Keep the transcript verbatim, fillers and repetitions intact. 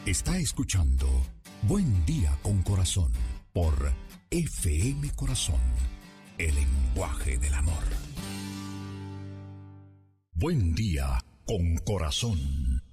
Está escuchando Buen Día con Corazón por F M Corazón, el lenguaje del amor. Buen Día con Corazón.